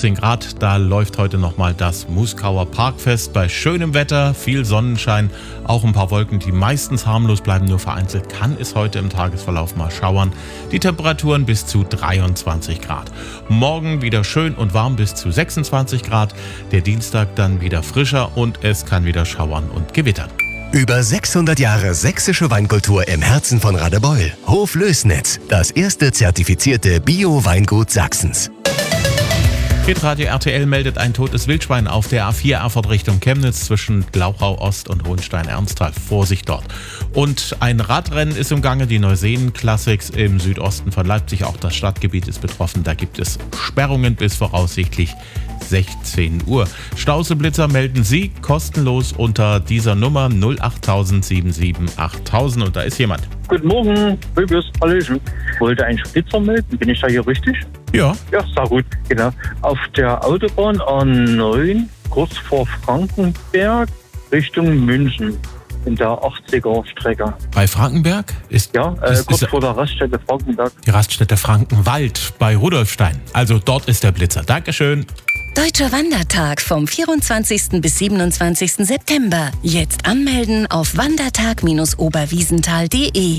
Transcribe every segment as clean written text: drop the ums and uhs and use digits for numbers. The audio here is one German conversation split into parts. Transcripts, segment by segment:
14 Grad. Da läuft heute nochmal das Muskauer Parkfest bei schönem Wetter, viel Sonnenschein, auch ein paar Wolken, die meistens harmlos bleiben. Nur vereinzelt kann es heute im Tagesverlauf mal schauern. Die Temperaturen bis zu 23 Grad. Morgen wieder schön und warm bis zu 26 Grad. Der Dienstag dann wieder frischer und es kann wieder schauern und gewittern. Über 600 Jahre sächsische Weinkultur im Herzen von Radebeul. Hof Lößnitz, das erste zertifizierte Bio-Weingut Sachsens. Hitradio RTL meldet ein totes Wildschwein auf der A4 Erfurt Richtung Chemnitz zwischen Glauchau Ost und Hohenstein-Ernsthal. Vorsicht dort. Und ein Radrennen ist im Gange, die Neuseen Classics im Südosten von Leipzig. Auch das Stadtgebiet ist betroffen. Da gibt es Sperrungen bis voraussichtlich 16 Uhr. Stauseblitzer melden Sie kostenlos unter dieser Nummer 08000 77 8000. Und da ist jemand. Guten Morgen, Möbius, Hallöchen. Ich wollte einen Spitzer melden. Bin ich da hier richtig? Ja. Ja, sehr gut, genau. Auf der Autobahn A9, kurz vor Frankenberg, Richtung München. In der 80er-Strecke. Bei Frankenberg? Kurz vor der Raststätte Frankenberg. Die Raststätte Frankenwald bei Rudolfstein. Also dort ist der Blitzer. Dankeschön. Deutscher Wandertag vom 24. bis 27. September. Jetzt anmelden auf wandertag-oberwiesenthal.de.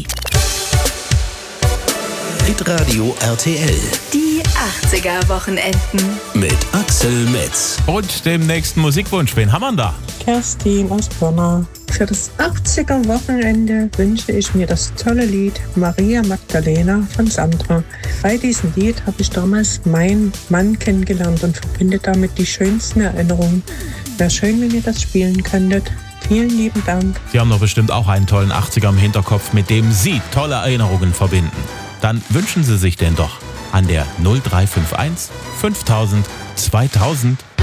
Hitradio RTL Die 80er-Wochenenden. mit Axel Metz. Und dem nächsten Musikwunsch. Wen haben wir da? Kerstin aus Pirna. Für das 80er-Wochenende wünsche ich mir das tolle Lied Maria Magdalena von Sandra. Bei diesem Lied habe ich damals meinen Mann kennengelernt und verbinde damit die schönsten Erinnerungen. Wäre schön, wenn ihr das spielen könntet. Vielen lieben Dank. Sie haben doch bestimmt auch einen tollen 80er im Hinterkopf, mit dem Sie tolle Erinnerungen verbinden. Dann wünschen Sie sich denn doch an der 0351 5000 2000